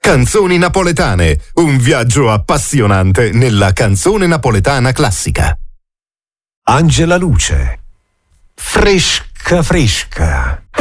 Canzoni napoletane, un viaggio appassionante nella canzone napoletana classica. Angela Luce. Fresca fresca.